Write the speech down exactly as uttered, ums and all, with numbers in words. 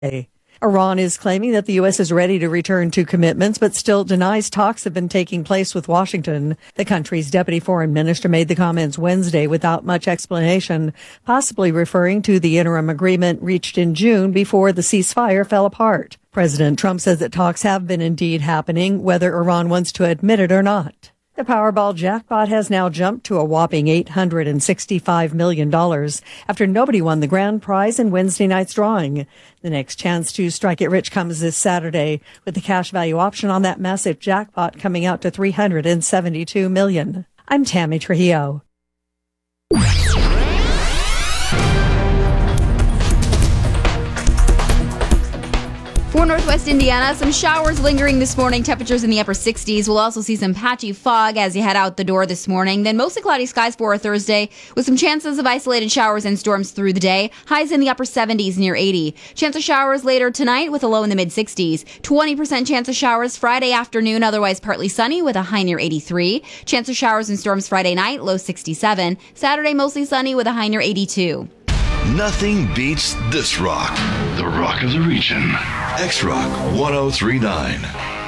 Iran is claiming that the U S is ready to return to commitments, but still denies talks have been taking place with Washington. The country's deputy foreign minister made the comments Wednesday without much explanation, possibly referring to the interim agreement reached in June before the ceasefire fell apart. President Trump says that talks have been indeed happening, whether Iran wants to admit it or not. The Powerball jackpot has now jumped to a whopping eight hundred sixty-five million dollars after nobody won the grand prize in Wednesday night's drawing. The next chance to strike it rich comes this Saturday, with the cash value option on that massive jackpot coming out to three hundred seventy-two million dollars. I'm Tammy Trujillo. For Northwest Indiana, some showers lingering this morning. Temperatures in the upper sixties. We'll also see some patchy fog as you head out the door this morning. Then mostly cloudy skies for Thursday with some chances of isolated showers and storms through the day. Highs in the upper seventies near eighty. Chance of showers later tonight with a low in the mid sixties. twenty percent chance of showers Friday afternoon, otherwise partly sunny with a high near eighty-three. Chance of showers and storms Friday night, low sixty-seven. Saturday mostly sunny with a high near eighty-two. Nothing beats this rock. The rock of the region. X-Rock one oh three point nine.